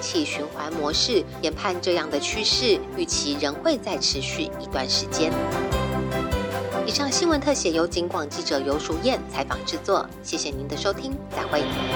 气循环模式，研判这样的趋势预期仍会再持续一段时间。以上新闻特写由警广记者游淑燕采访制作，谢谢您的收听，再会。